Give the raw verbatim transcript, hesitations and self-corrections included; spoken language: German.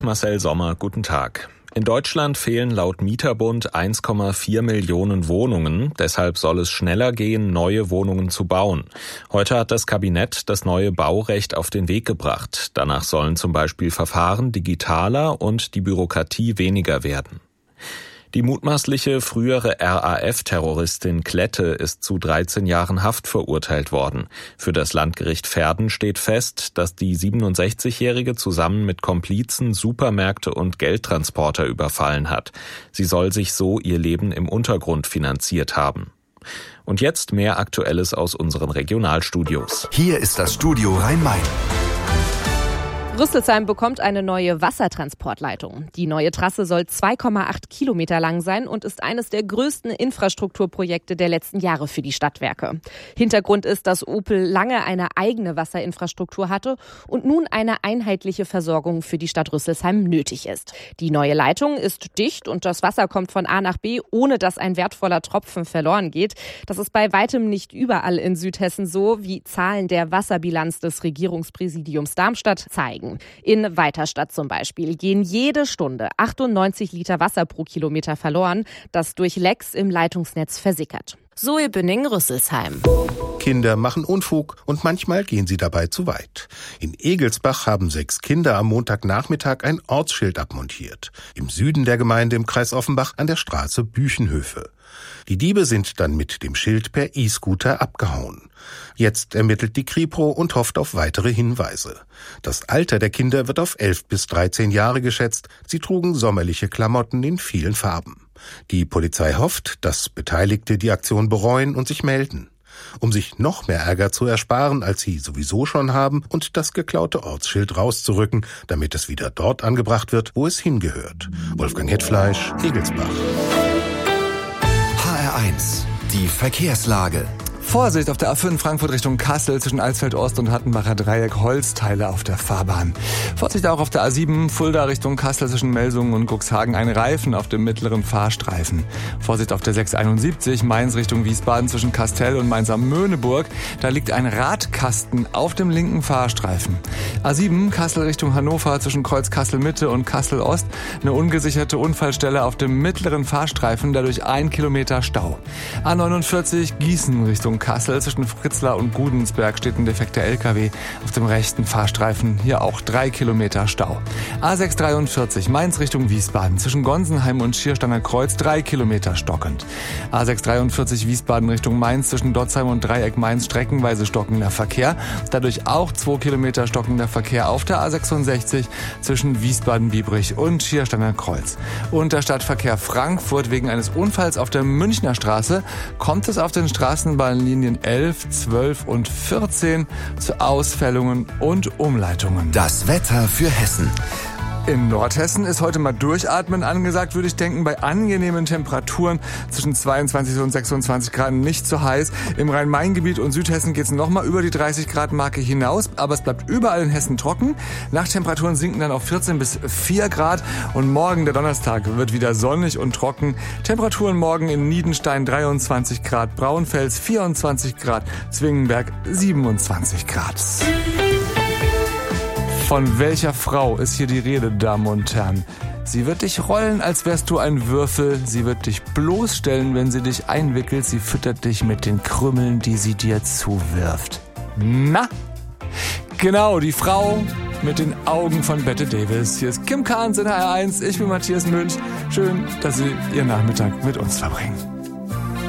Marcel Sommer, guten Tag. In Deutschland fehlen laut Mieterbund eins Komma vier Millionen Wohnungen. Deshalb soll es schneller gehen, neue Wohnungen zu bauen. Heute hat das Kabinett das neue Baurecht auf den Weg gebracht. Danach sollen zum Beispiel Verfahren digitaler und die Bürokratie weniger werden. Die mutmaßliche frühere R A F-Terroristin Klette ist zu dreizehn Jahren Haft verurteilt worden. Für das Landgericht Verden steht fest, dass die siebenundsechzigjährige zusammen mit Komplizen Supermärkte und Geldtransporter überfallen hat. Sie soll sich so ihr Leben im Untergrund finanziert haben. Und jetzt mehr Aktuelles aus unseren Regionalstudios. Hier ist das Studio Rhein-Main. Rüsselsheim bekommt eine neue Wassertransportleitung. Die neue Trasse soll zwei Komma acht Kilometer lang sein und ist eines der größten Infrastrukturprojekte der letzten Jahre für die Stadtwerke. Hintergrund ist, dass Opel lange eine eigene Wasserinfrastruktur hatte und nun eine einheitliche Versorgung für die Stadt Rüsselsheim nötig ist. Die neue Leitung ist dicht und das Wasser kommt von A nach B, ohne dass ein wertvoller Tropfen verloren geht. Das ist bei weitem nicht überall in Südhessen so, wie Zahlen der Wasserbilanz des Regierungspräsidiums Darmstadt zeigen. In Weiterstadt zum Beispiel gehen jede Stunde achtundneunzig Liter Wasser pro Kilometer verloren, das durch Lecks im Leitungsnetz versickert. Zoe Bünning, Rüsselsheim. Kinder machen Unfug und manchmal gehen sie dabei zu weit. In Egelsbach haben sechs Kinder am Montagnachmittag ein Ortsschild abmontiert. Im Süden der Gemeinde im Kreis Offenbach an der Straße Büchenhöfe. Die Diebe sind dann mit dem Schild per E-Scooter abgehauen. Jetzt ermittelt die Kripo und hofft auf weitere Hinweise. Das Alter der Kinder wird auf elf bis dreizehn Jahre geschätzt. Sie trugen sommerliche Klamotten in vielen Farben. Die Polizei hofft, dass Beteiligte die Aktion bereuen und sich melden. Um sich noch mehr Ärger zu ersparen, als sie sowieso schon haben, und das geklaute Ortsschild rauszurücken, damit es wieder dort angebracht wird, wo es hingehört. Wolfgang Hetfleisch, Egelsbach. H R eins, die Verkehrslage. Vorsicht auf der A fünf Frankfurt Richtung Kassel zwischen Alsfeld Ost und Hattenbacher Dreieck, Holzteile auf der Fahrbahn. Vorsicht auch auf der A sieben Fulda Richtung Kassel zwischen Melsungen und Cuxhagen, ein Reifen auf dem mittleren Fahrstreifen. Vorsicht auf der sechs einundsiebzig Mainz Richtung Wiesbaden zwischen Kastel und Mainz am Möhneburg, da liegt ein Radkasten auf dem linken Fahrstreifen. A sieben Kassel Richtung Hannover zwischen Kreuz Kassel Mitte und Kassel Ost, eine ungesicherte Unfallstelle auf dem mittleren Fahrstreifen, dadurch ein Kilometer Stau. A neunundvierzig Gießen Richtung Kassel zwischen Fritzlar und Gudensberg steht ein defekter L K W auf dem rechten Fahrstreifen. Hier auch drei Kilometer Stau. A sechs dreiundvierzig Mainz Richtung Wiesbaden zwischen Gonsenheim und Schiersteiner Kreuz drei Kilometer stockend. A sechs dreiundvierzig Wiesbaden Richtung Mainz zwischen Dotzheim und Dreieck Mainz streckenweise stockender Verkehr. Dadurch auch zwei Kilometer stockender Verkehr auf der A sechsundsechzig zwischen Wiesbaden-Biebrich und Schiersteiner Kreuz. Und der Stadtverkehr Frankfurt wegen eines Unfalls auf der Münchner Straße kommt es auf den Straßenbahnlinien elf, zwölf und vierzehn zu Ausfällungen und Umleitungen. Das Wetter für Hessen. In Nordhessen ist heute mal Durchatmen angesagt, würde ich denken, bei angenehmen Temperaturen zwischen zweiundzwanzig und sechsundzwanzig Grad, nicht zu heiß. Im Rhein-Main-Gebiet und Südhessen geht es nochmal über die dreißig Grad Marke hinaus, aber es bleibt überall in Hessen trocken. Nachttemperaturen sinken dann auf vierzehn bis vier Grad und morgen, der Donnerstag, wird wieder sonnig und trocken. Temperaturen morgen in Niedenstein dreiundzwanzig Grad, Braunfels vierundzwanzig Grad, Zwingenberg siebenundzwanzig Grad. Von welcher Frau ist hier die Rede, Damen und Herren? Sie wird dich rollen, als wärst du ein Würfel. Sie wird dich bloßstellen, wenn sie dich einwickelt. Sie füttert dich mit den Krümmeln, die sie dir zuwirft. Na? Genau, die Frau mit den Augen von Bette Davis. Hier ist Kim Carnes in H R eins. Ich bin Matthias Münch. Schön, dass Sie Ihren Nachmittag mit uns verbringen.